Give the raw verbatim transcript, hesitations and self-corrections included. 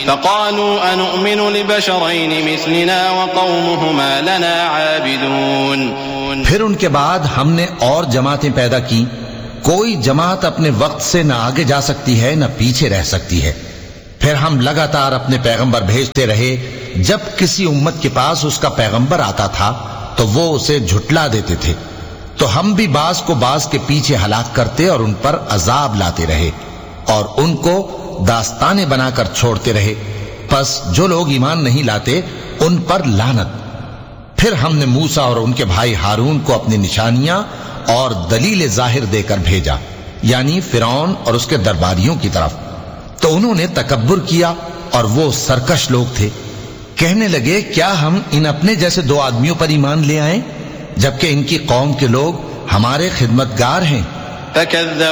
फ़क़ालू अनुमिनु लिबशरैनि मिस्लिना व क़ौमुहुमा लना आबिदून। फिर उनके बाद हमने और जमातें पैदा की। कोई जमात अपने वक्त से न आगे जा सकती है न पीछे रह सकती है। फिर हम लगातार अपने पैगंबर भेजते रहे। जब किसी उम्मत के पास उसका पैगंबर आता था तो वो उसे झुटला देते थे, तो हम भी बाज को बाज के पीछे हलाक करते और उन पर अजाब लाते रहे और उनको दास्तानें बनाकर छोड़ते रहे। बस जो लोग ईमान नहीं लाते उन पर लानत। फिर हमने मूसा और उनके भाई हारून को अपनी निशानियां और दलील जाहिर देकर भेजा, यानी फिरौन और उसके दरबारियों की तरफ। तो उन्होंने तकब्बुर किया और वो सरकश लोग थे। कहने लगे, क्या हम इन अपने जैसे दो आदमियों पर ईमान ले आए, जबकि इनकी कौम के लोग हमारे खिदमतगार हैं।